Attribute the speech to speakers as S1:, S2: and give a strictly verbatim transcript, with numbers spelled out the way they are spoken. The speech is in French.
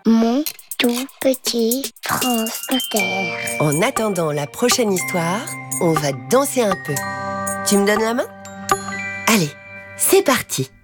S1: Mon tout petit France Inter.
S2: En attendant la prochaine histoire, on va danser un peu. Tu me donnes la main ? Allez, c'est parti!